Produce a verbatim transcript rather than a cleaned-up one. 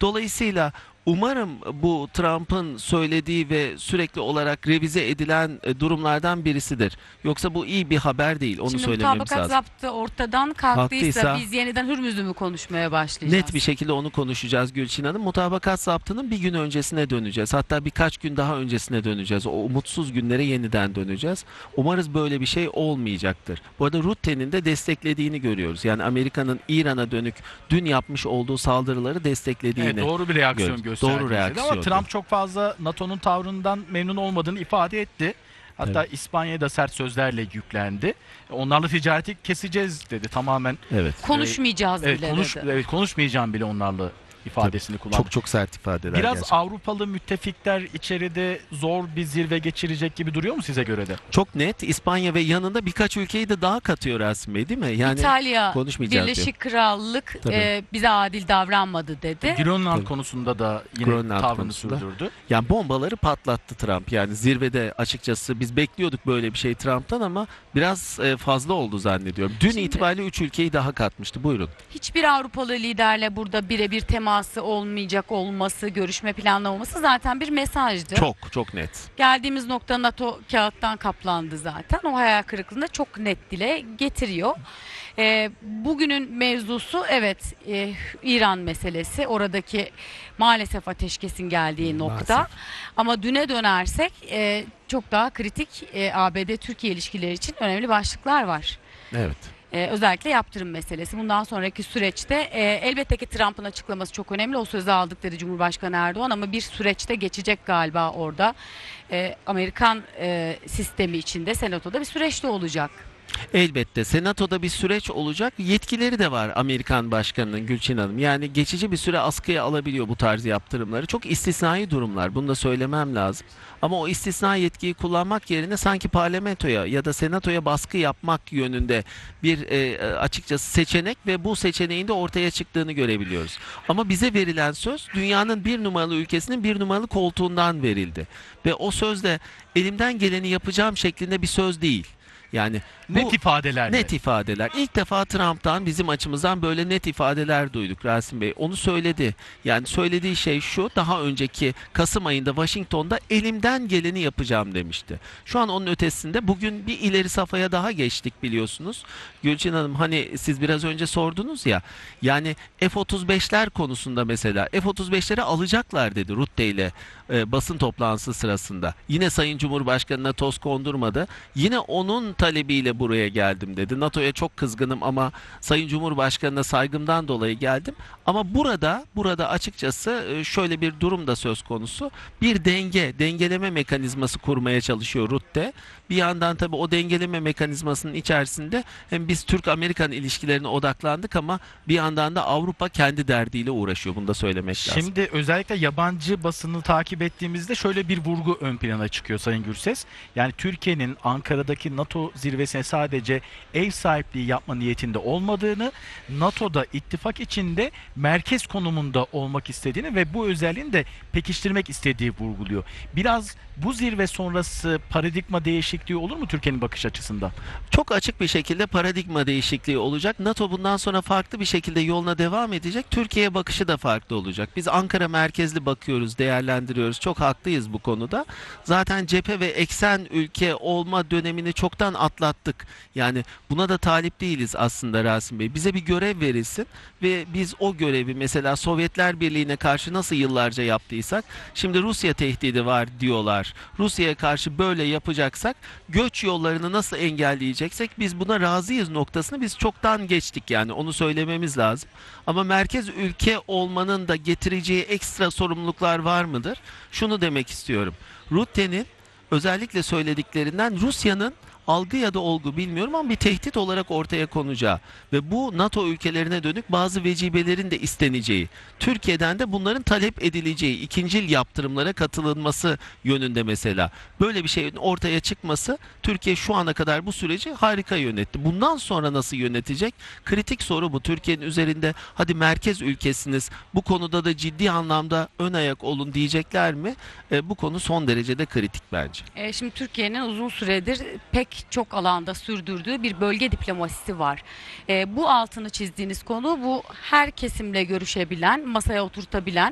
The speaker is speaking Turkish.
Dolayısıyla umarım bu Trump'ın söylediği ve sürekli olarak revize edilen e, durumlardan birisidir. Yoksa bu iyi bir haber değil. Onu Şimdi söylememiz mutabakat lazım. zaptı ortadan kalktıysa Kalktıysa biz yeniden Hürmüz'ü mü konuşmaya başlayacağız? net bir şekilde onu konuşacağız Gülçin Hanım. Mutabakat zaptının bir gün öncesine döneceğiz. Hatta birkaç gün daha öncesine döneceğiz. O umutsuz günlere yeniden döneceğiz. Umarız böyle bir şey olmayacaktır. Bu arada Rutte'nin de desteklediğini görüyoruz. Yani Amerika'nın İran'a dönük dün yapmış olduğu saldırıları desteklediğini. Evet, doğru bir reaksiyon görüyoruz. gösterdiğini Doğru söyledi. reaksiyon. Ama Trump çok fazla NATO'nun tavrından memnun olmadığını ifade etti. Hatta Evet. İspanya'ya da sert sözlerle yüklendi. Onlarla ticareti keseceğiz dedi tamamen. Evet. Konuşmayacağız Evet, bile konuş, dedi. evet konuşmayacağım bile onlarla ifadesini kullandı. Çok çok sert ifadeler Biraz gerçekten. Avrupalı müttefikler içeride zor bir zirve geçirecek gibi duruyor mu size göre de? Çok net. İspanya ve yanında birkaç ülkeyi de daha katıyor Rasim Bey, değil mi? Yani İtalya, konuşmayacağız Birleşik Krallık Tabii. e, bize adil davranmadı dedi. Grönland Tabii. konusunda da yine Grönland tavrını konusunda. sürdürdü. Yani bombaları patlattı Trump. Yani zirvede açıkçası biz bekliyorduk böyle bir şey Trump'tan ama biraz e, fazla oldu zannediyorum. Dün Şimdi- itibariyle üç ülkeyi daha katmıştı. Buyurun. Hiçbir Avrupalı liderle burada birebir teması olmayacak olması, görüşme planlamaması zaten bir mesajdı. Çok çok net. Geldiğimiz nokta NATO kağıttan kaplandı zaten. O hayal kırıklığını da çok net dile getiriyor. Ee, bugünün mevzusu evet e, İran meselesi. Oradaki maalesef ateşkesin geldiği nokta. Maalesef. Ama düne dönersek e, çok daha kritik e, A B D-Türkiye ilişkileri için önemli başlıklar var. Evet. Ee, özellikle yaptırım meselesi. Bundan sonraki süreçte e, elbette ki Trump'ın açıklaması çok önemli. O sözü aldıkları Cumhurbaşkanı Erdoğan ama bir süreçte geçecek galiba orada. Ee, Amerikan e, sistemi içinde Senato'da bir süreçte olacak. Elbette Senato'da bir süreç olacak. Yetkileri de var Amerikan Başkanı'nın, Gülçin Hanım. Yani geçici bir süre askıya alabiliyor bu tarz yaptırımları. Çok istisnai durumlar. Bunu da söylemem lazım. Ama o istisnai yetkiyi kullanmak yerine sanki parlamentoya ya da senatoya baskı yapmak yönünde bir e, açıkçası seçenek ve bu seçeneğin de ortaya çıktığını görebiliyoruz. Ama bize verilen söz dünyanın bir numaralı ülkesinin bir numaralı koltuğundan verildi. Ve o söz de elimden geleni yapacağım şeklinde bir söz değil. Yani bu Net ifadelerle. net ifadeler. İlk defa Trump'tan bizim açımızdan böyle net ifadeler duyduk Rasim Bey. Onu söyledi. Yani söylediği şey şu: daha önceki Kasım ayında Washington'da elimden geleni yapacağım demişti. Şu an onun ötesinde bugün bir ileri safhaya daha geçtik biliyorsunuz. Gülçin Hanım, hani siz biraz önce sordunuz ya. Yani F otuz beşler konusunda mesela F otuz beşleri alacaklar dedi Rutte ile e, basın toplantısı sırasında. Yine Sayın Cumhurbaşkanı'na toz kondurmadı. Yine onun talebiyle buraya geldim dedi. NATO'ya çok kızgınım ama Sayın Cumhurbaşkanı'na saygımdan dolayı geldim. Ama burada burada açıkçası şöyle bir durum da söz konusu. Bir denge, dengeleme mekanizması kurmaya çalışıyor Rutte. Bir yandan tabii o dengeleme mekanizmasının içerisinde hem biz Türk-Amerikan ilişkilerine odaklandık ama bir yandan da Avrupa kendi derdiyle uğraşıyor. Bunu da söylemek lazım. Şimdi özellikle yabancı basını takip ettiğimizde şöyle bir vurgu ön plana çıkıyor Sayın Gürses. Yani Türkiye'nin Ankara'daki NATO zirvesine sadece ev sahipliği yapma niyetinde olmadığını, NATO'da ittifak içinde merkez konumunda olmak istediğini ve bu özelliğini de pekiştirmek istediği vurguluyor. Biraz bu zirve sonrası paradigma değişikliği olur mu Türkiye'nin bakış açısından? Çok açık bir şekilde paradigma değişikliği olacak. NATO bundan sonra farklı bir şekilde yoluna devam edecek. Türkiye'ye bakışı da farklı olacak. Biz Ankara merkezli bakıyoruz, değerlendiriyoruz. Çok haklıyız bu konuda. Zaten cephe ve eksen ülke olma dönemini çoktan atlattık. Yani buna da talip değiliz aslında Rasim Bey. Bize bir görev verilsin ve biz o görevi mesela Sovyetler Birliği'ne karşı nasıl yıllarca yaptıysak, şimdi Rusya tehdidi var diyorlar. Rusya'ya karşı böyle yapacaksak, göç yollarını nasıl engelleyeceksek biz buna razıyız noktasını biz çoktan geçtik, yani onu söylememiz lazım. Ama merkez ülke olmanın da getireceği ekstra sorumluluklar var mıdır? Şunu demek istiyorum. Rutte'nin özellikle söylediklerinden Rusya'nın algı ya da olgu bilmiyorum ama bir tehdit olarak ortaya konacağı ve bu NATO ülkelerine dönük bazı vecibelerin de isteneceği, Türkiye'den de bunların talep edileceği, ikincil yaptırımlara katılınması yönünde mesela. Böyle bir şeyin ortaya çıkması, Türkiye şu ana kadar bu süreci harika yönetti. Bundan sonra nasıl yönetecek? Kritik soru bu. Türkiye'nin üzerinde hadi merkez ülkesiniz, bu konuda da ciddi anlamda ön ayak olun diyecekler mi? E, bu konu son derecede kritik bence. E, şimdi Türkiye'nin uzun süredir pek çok alanda sürdürdüğü bir bölge diplomasisi var. E, bu altını çizdiğiniz konu, bu her kesimle görüşebilen, masaya oturtabilen,